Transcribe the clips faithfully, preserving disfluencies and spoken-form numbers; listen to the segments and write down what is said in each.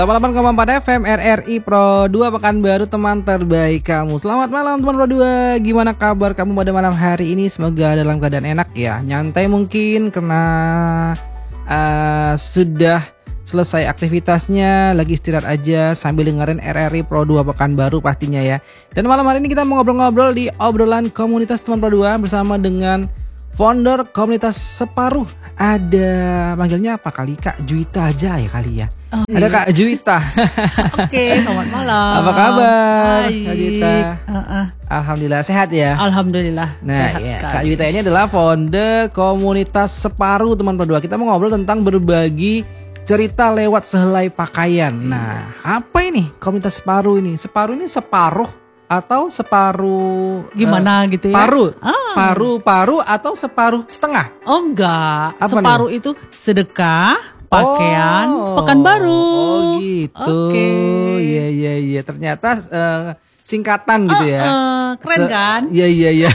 delapan puluh delapan koma empat F M R R I Pro dua Pekanbaru, teman terbaik kamu. Selamat malam teman Pro dua. Gimana kabar kamu pada malam hari ini? Semoga dalam keadaan enak ya. Nyantai mungkin karena uh, sudah selesai aktivitasnya, lagi istirahat aja sambil dengerin R R I Pro dua Pekanbaru pastinya ya. Dan malam hari ini kita mau ngobrol-ngobrol di obrolan komunitas teman Pro dua bersama dengan founder komunitas Separuh. Ada manggilnya apa kali Kak Juwita aja ya kali ya. Oh, ada iya. Kak Juwita. Oke, selamat malam. Apa kabar Baik. Kak Juwita? Uh-uh. Alhamdulillah sehat ya. Alhamdulillah. Nah, sehat ya, sekali. Kak Juwita ini adalah founder komunitas Separuh teman Pro dua. Kita mau ngobrol tentang berbagi cerita lewat sehelai pakaian. Nah, apa ini komunitas Separuh ini? Separuh ini separuh atau separuh gimana uh, gitu ya? Paruh, ah. paruh, paruh atau separuh setengah? Oh enggak, apa separuh nih? Itu sedekah pakaian oh. Pekanbaru. Oh gitu. Oke. Okay. Iya iya iya. Ternyata uh, singkatan gitu ya. Uh, uh, keren Se- kan? Iya iya iya.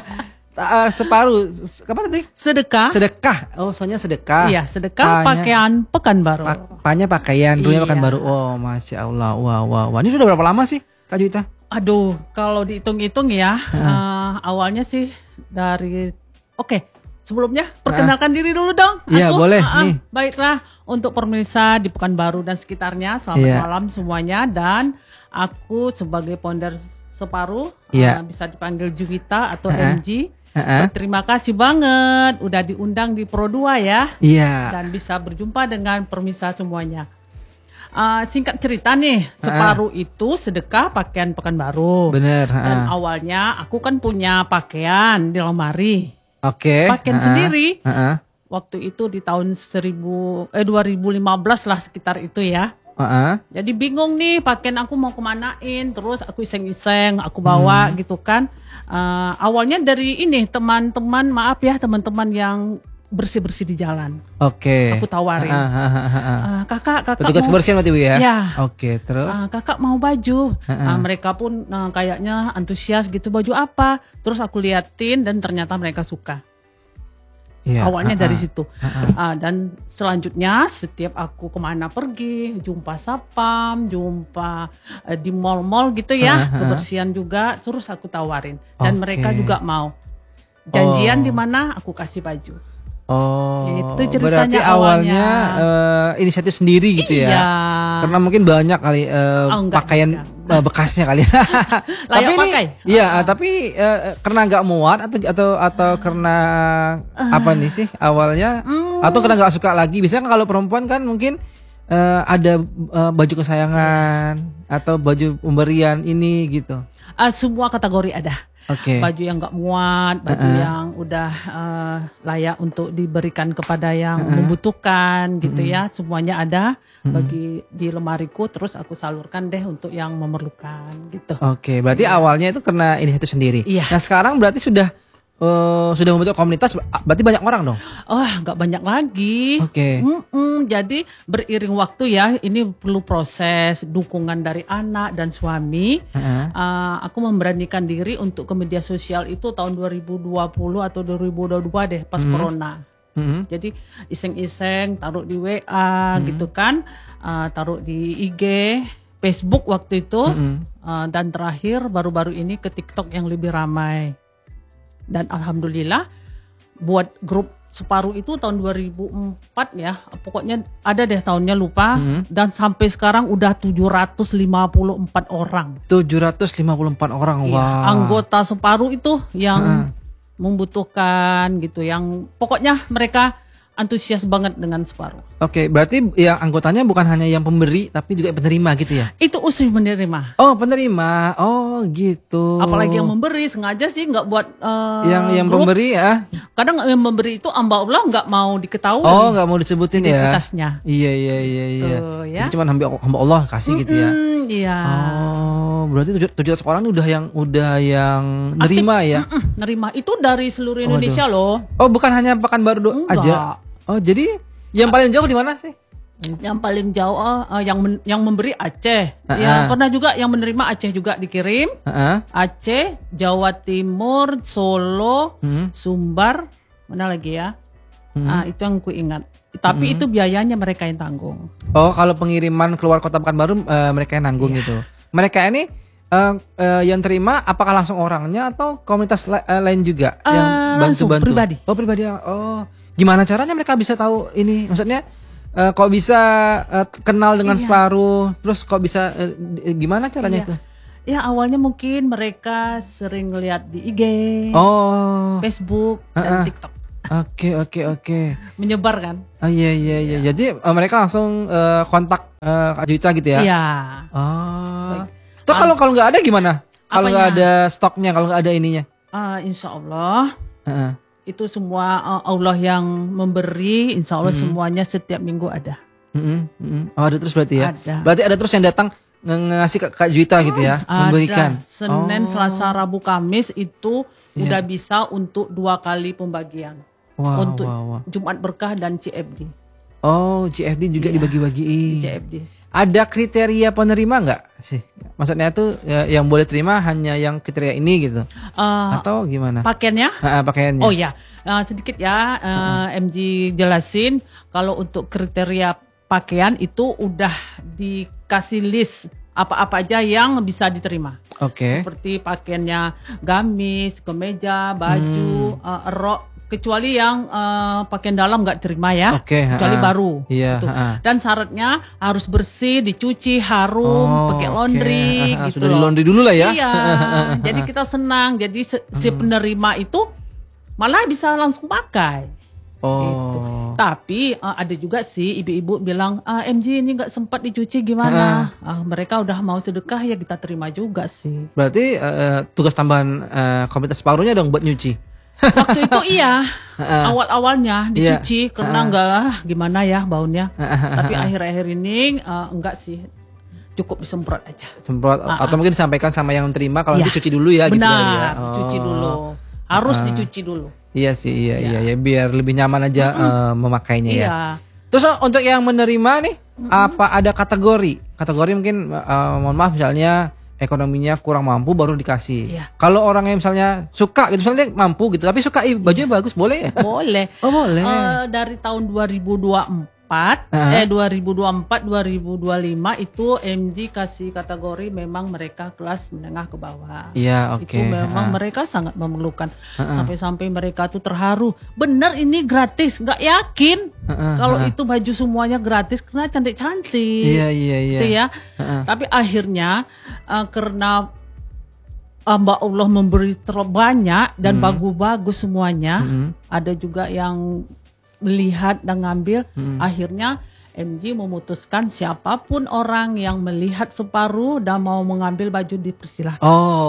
Uh, separuh apa tadi? Sedekah. Sedekah. Oh, soalnya sedekah. Iya, sedekah Panya, pakaian Pekanbaru. Pa, panya pakaian, dunia iya. Pekanbaru. Oh, Masya Allah. Wah, wah, wah. Ini sudah berapa lama sih, Kak Juwita? Aduh, kalau dihitung-hitung ya, uh. Uh, awalnya sih dari oke. Okay. Sebelumnya perkenalkan uh. diri dulu dong. Iya, boleh uh, uh, nih. Baiklah, untuk pemirsa di Pekanbaru dan sekitarnya, selamat yeah. malam semuanya. Dan aku sebagai founder Separuh, yeah. uh, bisa dipanggil Juwita atau uh-huh. M G. Uh-huh. Terima kasih banget udah diundang di Pro dua ya. Iya. Dan bisa berjumpa dengan pemirsa semuanya. Uh, singkat cerita nih, Separuh uh-huh. itu sedekah pakaian Pekanbaru. Bener. Uh-huh. Dan awalnya aku kan punya pakaian di lemari. Oke. Okay. Pakaian uh-huh. sendiri. Uh-huh. Waktu itu di tahun seribu eh dua ribu lima belas lah sekitar itu ya. Uh-huh. Jadi bingung nih pakaian aku mau kemanain. Terus aku iseng-iseng aku bawa hmm. gitu kan. Uh, awalnya dari ini teman-teman maaf ya teman-teman yang bersih-bersih di jalan. Oke. Okay. Aku tawarin. Uh, uh, uh, uh. Uh, kakak, kakak petugas mau kebersihan berarti Bu ya? Ya. Oke, okay, terus? Uh, kakak mau baju. Uh, uh. Uh, mereka pun uh, kayaknya antusias gitu, baju apa? Terus aku liatin dan ternyata mereka suka. Yeah. Awalnya uh, uh. dari situ. Uh, uh. Uh, dan selanjutnya setiap aku kemana pergi, jumpa sapam, jumpa uh, di mall-mall gitu ya, uh, uh. kebersihan juga, terus aku tawarin. Dan okay. mereka juga mau. Janjian oh. di mana aku kasih baju. Oh, itu berarti awalnya uh, inisiatif sendiri gitu iya. ya? Karena mungkin banyak kali uh, oh, enggak, pakaian enggak. bekasnya kali. Tapi ini, iya, uh, tapi uh, karena nggak muat atau atau atau karena uh, apa nih sih awalnya? Um, atau karena nggak suka lagi? Biasanya kalau perempuan kan mungkin uh, ada uh, baju kesayangan atau baju pemberian ini gitu. Uh, semua kategori ada. Okay. Baju yang gak muat, baju uh-uh. yang udah uh, layak untuk diberikan kepada yang uh-uh. membutuhkan gitu uh-uh. ya. Semuanya ada uh-uh. bagi di lemariku, terus aku salurkan deh untuk yang memerlukan gitu. Oke, okay, berarti ya. awalnya itu karena inisiatif sendiri. Iya. Nah sekarang berarti sudah uh, sudah membentuk komunitas, berarti banyak orang dong? Oh, gak banyak lagi. Oke. Okay. Jadi beriring waktu ya, ini perlu proses dukungan dari anak dan suami. Uh-huh. Uh, aku memberanikan diri untuk ke media sosial itu tahun dua ribu dua puluh atau dua ribu dua puluh dua deh pas uh-huh. corona. Uh-huh. Jadi iseng-iseng taruh di W A uh-huh. gitu kan, uh, taruh di I G, Facebook waktu itu, uh-huh. uh, dan terakhir baru-baru ini ke TikTok yang lebih ramai. Dan alhamdulillah buat grup Separuh itu tahun dua ribu empat ya, pokoknya ada deh tahunnya lupa, hmm. dan sampai sekarang udah tujuh ratus lima puluh empat orang. tujuh ratus lima puluh empat orang, ya, wah. Anggota Separuh itu yang uh. membutuhkan gitu, yang pokoknya mereka antusias banget dengan Separuh. Oke, berarti yang anggotanya bukan hanya yang pemberi tapi juga penerima gitu ya? Itu usul penerima. Oh, penerima. Oh, gitu. Apalagi yang memberi sengaja sih nggak buat uh, yang yang grup. Pemberi ya. Kadang yang memberi itu amba Allah nggak mau diketahui. Oh, nggak mau disebutin ya. Identitasnya. Iya, iya, iya, iya. Tuh, ya. Jadi cuma hamba, hamba Allah kasih mm-hmm, gitu ya. Iya. Oh, berarti tujuh ratus orang udah yang udah yang nerima ya? Mm-mm, nerima. Itu dari seluruh Indonesia oh, loh. Oh, bukan hanya Pekanbaru aja. Oh, jadi yang paling jauh di mana sih? Yang paling jauh uh, yang men, yang memberi Aceh. Uh-uh. Ya, pernah juga yang menerima Aceh juga dikirim. Uh-uh. Aceh, Jawa Timur, Solo, hmm. Sumbar, mana lagi ya? Hmm. Ah, itu yang ku ingat. Tapi Mm-mm. itu biayanya mereka yang tanggung. Oh, kalau pengiriman keluar Kota Pekanbaru uh, mereka yang nanggung Iya. gitu. Mereka ini uh, uh, yang terima apakah langsung orangnya atau komunitas la- uh, lain juga Uh, yang langsung, bantu-bantu? pribadi. Oh, pribadi. Oh, gimana caranya mereka bisa tahu ini? Maksudnya uh, kok bisa uh, kenal dengan Iya. Separuh? Terus kok bisa uh, gimana caranya Iya. itu? Ya awalnya mungkin mereka sering lihat di I G, Oh, Facebook, Uh-uh. dan TikTok. oke oke oke. Menyebar kan? Oh iya iya iya. Jadi uh, mereka langsung uh, kontak uh, Kak Juwita gitu ya? Iya. Oh. Baik. Tuh kalau kalau nggak ada gimana? Kalau nggak Apanya? ada stoknya, kalau nggak ada ininya? Uh, insya Allah Heeh. itu semua uh, Allah yang memberi. Insya Allah Hmm. semuanya setiap minggu ada. Mm-mm, mm-mm. Oh ada terus berarti ya? Ada. Berarti ada terus yang datang nge- ngasih ke Kak Juwita gitu ya? Memberikan. Ada. Senin, Oh. Selasa, Rabu, Kamis itu Iya. udah bisa untuk dua kali pembagian. Wah, untuk wah, wah. Jumat Berkah dan C F D. Oh C F D juga Iya. dibagi-bagiin. C F D. Ada kriteria penerima nggak sih? Maksudnya tuh ya, yang boleh terima hanya yang kriteria ini gitu? Uh, Atau gimana? pakaiannya? Ah, ah, pakaiannya. Oh ya, uh, sedikit ya uh, M G jelasin kalau untuk kriteria pakaian itu udah dikasih list apa-apa aja yang bisa diterima. Oke. Seperti pakaiannya gamis, kemeja, baju, Hmm. uh, rok, kecuali yang uh, pakaian dalam nggak terima ya, Oke, kecuali ha-ha. baru. Iya, Gitu. ha-ha. Dan syaratnya harus bersih, dicuci, harum, Oh, pakai oke. laundry, Ha-ha, gitu sudah loh. di laundry dulu lah ya. Iya, jadi kita senang. Jadi se- si penerima itu malah bisa langsung pakai. Gitu. Oh. Tapi uh, ada juga sih ibu-ibu bilang, ah, M G ini nggak sempat dicuci gimana? Ah, mereka udah mau sedekah ya kita terima juga sih. Berarti eh, tugas tambahan eh, komunitas Separuhnya dong buat nyuci. Waktu itu iya, Heeh. awal-awalnya Iya. dicuci karena Heeh. enggak ah, gimana ya baunya. Tapi akhir-akhir ini uh, enggak sih, cukup disemprot aja. Semprot Ah, atau mungkin disampaikan sama yang terima kalau Iya. nanti cuci dulu ya gitu Benar, kali ya. cuci Oh. dulu, harus Ah. dicuci dulu. Iya sih, iya Iya. iya ya biar lebih nyaman aja eh, memakainya ya. Iya. Terus oh, untuk yang menerima nih apa ada kategori? Kategori mungkin eh, mohon maaf misalnya ekonominya kurang mampu baru dikasih. Iya. Kalau orang yang misalnya suka gitu misalnya dia mampu gitu tapi suka ih, bajunya bagus boleh ya? Boleh. Oh boleh. Eh, dari tahun dua ribu dua puluh empat Ah. eh dua ribu dua puluh empat dua ribu dua puluh lima itu M G kasih kategori memang mereka kelas menengah ke bawah. Iya oke. Itu memang Ah. mereka sangat memerlukan. Sampai-sampai mereka tuh terharu. Bener ini gratis, nggak yakin Heeh, kalau heeh. itu baju semuanya gratis karena cantik-cantik. Iya iya iya. Gitu ya. Heeh. Tapi akhirnya eh, karena Mbak Allah memberi terlalu banyak dan bagus-bagus semuanya, Mm-mm. ada juga yang melihat dan ngambil. Mm-mm. Akhirnya M G memutuskan siapapun orang yang melihat separuh dan mau mengambil baju dipersilahkan.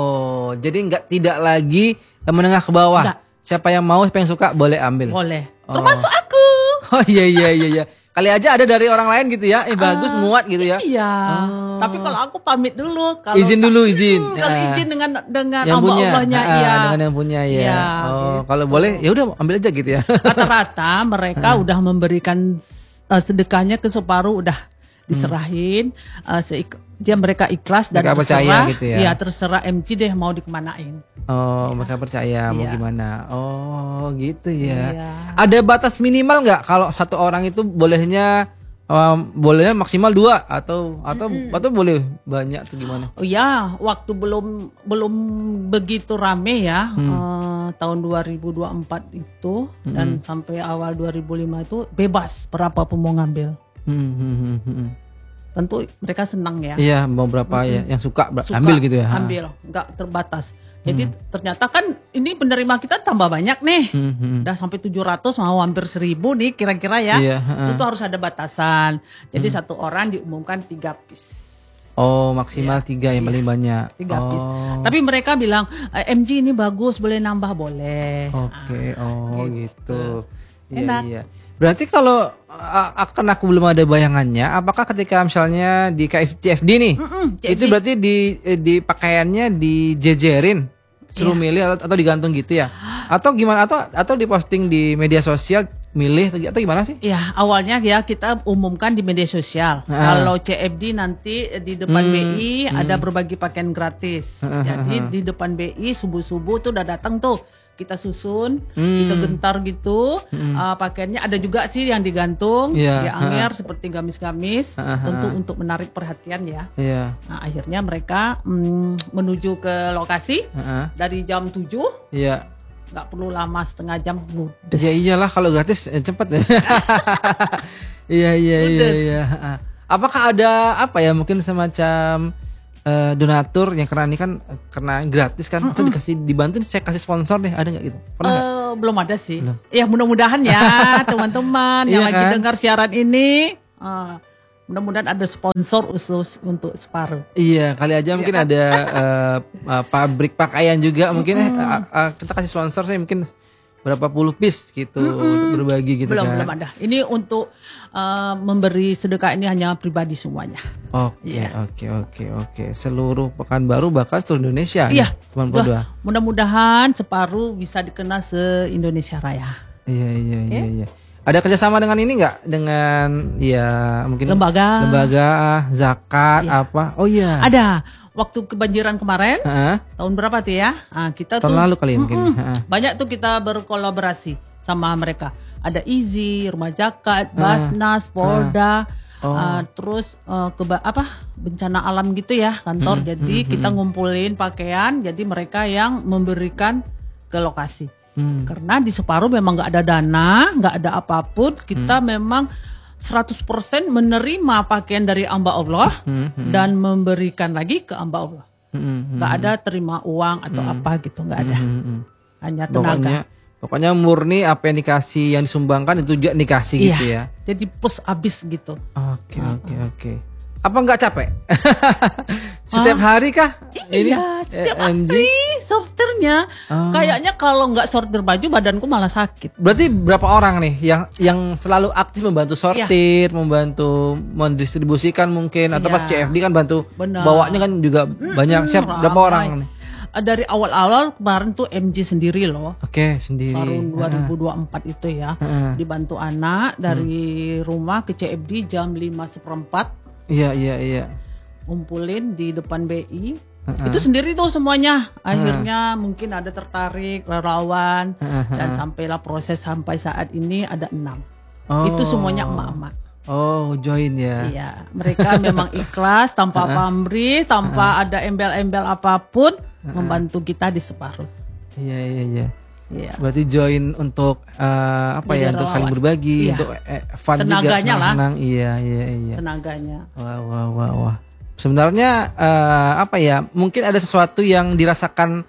Oh, jadi nggak tidak lagi menengah ke bawah. Nggak. Siapa yang mau, siapa yang suka boleh ambil. Boleh. Oh. Termasuk aku. Oh iya iya iya iya. Kali aja ada dari orang lain gitu ya. Eh bagus muat gitu ya. Iya. Oh. Tapi kalau aku pamit dulu. Kalau Izin dulu, izin. Hmm, kalau Ah. izin dengan dengan Yang Allah punya. Allahnya, Ah, iya. dengan yang punya ya. Iya, oh, gitu. kalau boleh ya udah ambil aja gitu ya. Rata-rata mereka udah memberikan uh, sedekahnya ke separuh udah diserahin. Uh, seik- dia mereka ikhlas dan Mereka percaya terserah. gitu ya. Iya, terserah M G deh mau dikemanain. Oh, mereka percaya mau Iya. gimana. Oh, gitu ya. Iya. Ada batas minimal nggak kalau satu orang itu bolehnya um, bolehnya maksimal dua atau atau atau boleh banyak tuh gimana? Oh ya, waktu belum belum begitu rame ya, eh, tahun dua ribu dua puluh empat itu dan sampai awal dua ribu lima itu bebas berapa pun mau ngambil. Hmm, hmm, hmm, hmm. Tentu mereka senang ya. Iya, mau berapa ya yang suka, ber- Suka, ambil gitu ya. Ambil, nggak terbatas. Jadi ternyata kan ini penerima kita tambah banyak nih. Hmm, hmm. Udah sampai tujuh ratus mau hampir seribu nih kira-kira ya. Iya, heeh. Itu harus ada batasan. Jadi satu orang diumumkan tiga piece. Oh, maksimal tiga yang paling banyak. Tiga oh. piece. Tapi mereka bilang "Eh, M G ini bagus, boleh nambah boleh. Oke, oh gitu. Iya, Enak. iya. Berarti kalau a- akan aku belum ada bayangannya, apakah ketika misalnya di K F C F D nih, Mm-mm, C F D. itu berarti di eh, di pakaiannya dijejerin, suruh Iya. milih atau, atau digantung gitu ya? Atau gimana? Atau atau diposting di media sosial milih atau, atau gimana sih? Ya awalnya ya kita umumkan di media sosial. Ah. Kalau C F D nanti di depan Hmm, B I ada berbagi pakaian gratis. Ah, ah, Jadi ah. di depan B I subuh-subuh tuh udah datang tuh kita susun, Hmm. kita gentar gitu. Hmm. Uh, pakaiannya ada juga sih yang digantung, Iya, dianger seperti gamis-gamis, Ha, ha, ha. tentu untuk menarik perhatian ya. Iya. Nah, akhirnya mereka mm, menuju ke lokasi Heeh. dari jam tujuh, Iya. nggak perlu lama, setengah jam ludes. Ya iyalah kalau gratis eh, cepet ya. Iya iya iya Ludes. iya. Heeh. Apakah ada apa ya mungkin semacam eh, donatur yang karena ini kan eh, karena gratis kan, masa dikasih dibantu saya kasih sponsor deh, ada nggak gitu? Pernah nggak? Eh, belum ada sih. Belum. Ya mudah-mudahan ya teman-teman yang Iya lagi kan? dengar siaran ini, eh, mudah-mudahan ada sponsor khusus untuk separuh. Iya, kali aja mungkin kan? ada eh, eh, pabrik pakaian juga mungkin eh, eh, eh, kita kasih sponsor saya mungkin berapa puluh piece gitu untuk berbagi gitu belum kan. belum ada. Ini untuk eh, memberi sedekah ini hanya pribadi semuanya. Oke, Iya. oke, oke, oke. Seluruh Pekanbaru bahkan seluruh Indonesia. Iya. nih, teman Pro dua. Wah, mudah-mudahan separuh bisa dikenal se-Indonesia Raya. Iya, iya, iya, iya. Ada kerjasama dengan ini nggak? Dengan ya mungkin Lembaga. lembaga zakat Iya. apa? Oh iya. Ada. Waktu kebanjiran kemarin, Heeh. tahun berapa tuh ya? Nah, kita Tahun tuh lalu kali ya mungkin. Mm-mm. Heeh. Banyak tuh kita berkolaborasi sama mereka. Ada Izi, Rumah Zakat, Basnas, Polda, Oh. uh, terus uh, keba- apa bencana alam gitu ya kantor. Jadi kita ngumpulin pakaian. Jadi mereka yang memberikan ke lokasi. Hmm. Karena di separuh memang nggak ada dana, nggak ada apapun. Kita memang seratus persen menerima pakaian dari hamba Allah Hmm, hmm, dan memberikan lagi ke hamba Allah. hmm, hmm, Nggak ada terima uang atau apa gitu, nggak ada. hmm, hmm. Hanya Pokoknya tenaga. pokoknya murni apa yang dikasih yang disumbangkan itu juga dikasih gitu ya. Jadi push abis gitu. Oke, oke, oke. Apa nggak capek? Setiap hari kah? Iya, setiap eh, M G? hari sortirnya. Oh. Kayaknya kalau nggak sortir baju badanku malah sakit. Berarti berapa orang nih yang yang selalu aktif membantu sortir, membantu mendistribusikan mungkin atau Iya. pas C F D kan bantu Benar. bawanya kan juga banyak. Siap berapa ramai. orang nih? Eh, Dari awal-awal kemarin tuh M G sendiri loh. Oke, sendiri. Tahun dua ribu dua puluh empat itu ya. Heeh. Dibantu anak dari rumah ke C F D jam lima seperempat. Iya, iya, iya. Ngumpulin di depan B I. Itu sendiri tuh semuanya. Akhirnya mungkin ada tertarik, relawan. Dan sampailah proses sampai saat ini ada enam. Oh. Itu semuanya emak-emak. Oh, join ya. Iya, mereka memang ikhlas tanpa pamrih, tanpa ada embel-embel apapun membantu kita di separuh. Iya, iya, iya. Iya. Berarti join untuk eh, apa Jadi ya? Untuk saling relawan. berbagi, Iya. untuk eh, fun Tenaganya juga, lah. senang-senang. Iya, iya, iya. Tenaganya. Wah, wah, wah, wah. Sebenarnya eh, apa ya? Mungkin ada sesuatu yang dirasakan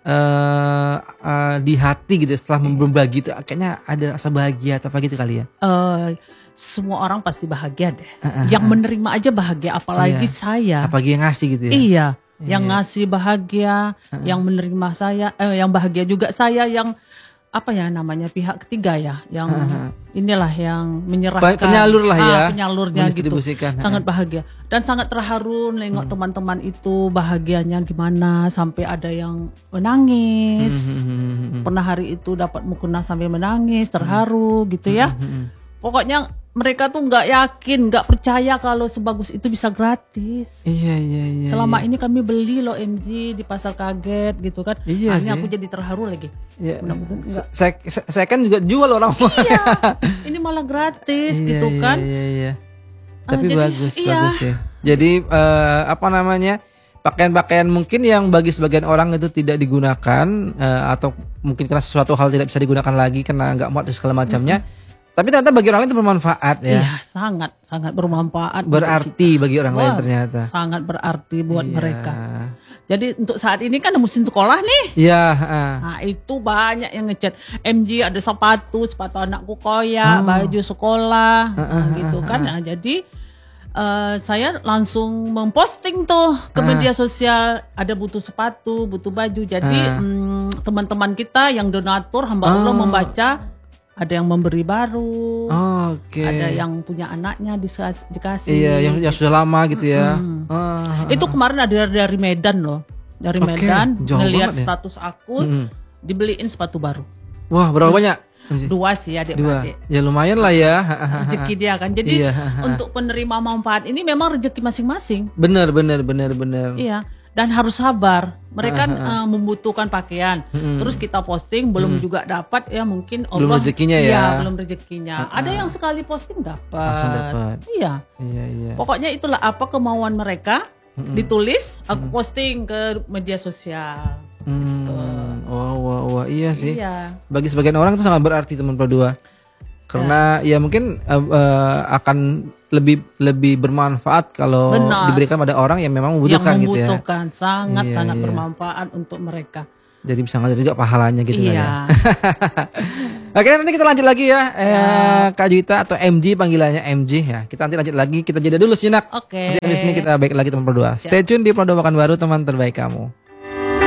eh eh, di hati gitu setelah berbagi itu. Kayaknya ada rasa bahagia atau apa gitu kali ya. Eh, semua orang pasti bahagia deh. Yang menerima aja bahagia, apalagi Iya. saya. Apalagi yang ngasih gitu ya. Iya, yang ngasih bahagia, yang menerima saya, eh, yang bahagia juga saya, yang apa ya namanya pihak ketiga ya, yang inilah yang menyerahkan, Penyalur lah ya, ah, penyalurnya gitu, mendistribusikan. sangat bahagia dan sangat terharu nengok teman-teman itu bahagianya gimana sampai ada yang menangis, Hmm, pernah hari itu dapat mukena sampai menangis, terharu gitu ya. Pokoknya mereka tuh nggak yakin, nggak percaya kalau sebagus itu bisa gratis. Iya, iya, iya. Selama iya. ini kami beli loh M G di pasar kaget gitu kan. Iya Akhirnya sih. aku jadi terharu lagi. Iya. Mudah-mudahan enggak. Saya, saya, saya kan juga jual orang. Iya, ini malah gratis Iya, gitu iya, kan. Iya, iya. Ah, Tapi jadi, bagus, iya. bagus ya. Jadi eh, apa namanya? Pakaian-pakaian mungkin yang bagi sebagian orang itu tidak digunakan eh, atau mungkin karena sesuatu hal tidak bisa digunakan lagi karena nggak muat dan segala macamnya. Tapi ternyata bagi orang lain itu bermanfaat ya. Iya, sangat sangat bermanfaat. untuk Berarti bagi orang lain Wah, ternyata. sangat berarti buat Iya. mereka. Jadi untuk saat ini kan musim sekolah nih. Iya, heeh. Nah itu banyak yang ngechat M G ada sepatu, sepatu anakku koyak, baju sekolah, nah, gitu kan. Nah jadi eh, saya langsung memposting tuh ke media sosial ada butuh sepatu, butuh baju. Jadi mm, teman-teman kita yang donatur hamba Allah membaca, ada yang memberi baru, Oke. ada yang punya anaknya disa- dikasih. Iya, yang yang sudah lama gitu ya. Ah. Itu kemarin ada dari Medan loh. Dari Oke, Medan jauh ngelihat banget ya. status akun, dibeliin sepatu baru. Wah, berapa banyak? Dua sih adik Dua. adik. Ya lumayan lah ya. Rezeki dia kan. Jadi Iya. untuk penerima manfaat ini memang rezeki masing-masing. Bener, bener, bener, bener. Iya. dan harus sabar. Mereka kan uh, membutuhkan pakaian. Hmm. Terus kita posting belum hmm. juga dapat ya mungkin Allah belum rezekinya ya. Ya belum rezekinya. Uh, uh. Ada yang sekali posting dapat. Iya. Iya iya. Pokoknya itulah apa kemauan mereka hmm. ditulis, aku hmm. posting ke media sosial. Hmm. Gitu. Wah wah wah iya sih. Iya. Bagi sebagian orang itu sangat berarti teman Pro dua. Karena ya, ya mungkin uh, uh, akan lebih lebih bermanfaat kalau Benar. diberikan pada orang yang memang membutuhkan, yang membutuhkan gitu ya. Membutuhkan sangat iya, sangat iya. bermanfaat untuk mereka. Jadi bisa ngalir juga pahalanya gitu iya. ya. Oke, nanti kita lanjut lagi ya. Eh, ya. Kak Juwita atau M G panggilannya M G ya. Kita nanti lanjut lagi, kita jeda dulu sejenak. Oke. Nanti habis ini kita baik lagi teman Pro dua. Stay tune di Pro dua Pekanbaru teman terbaik kamu.